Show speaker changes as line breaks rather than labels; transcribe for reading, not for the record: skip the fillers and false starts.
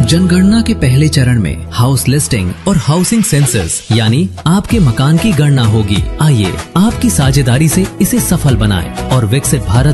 जनगणना के पहले चरण में हाउस लिस्टिंग और हाउसिंग सेंसस यानी आपके मकान की गणना होगी। आइए आपकी साझेदारी से इसे सफल बनाएं और विकसित भारत